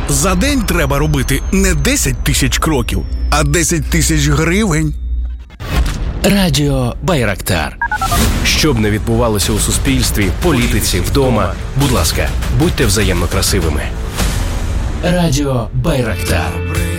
За день треба робити не 10 тисяч кроків, а 10 тисяч гривень. Радіо Байрактар. Що б не відбувалося у суспільстві, політиці, вдома, будь ласка, будьте взаємно красивими. Радіо Байрактар.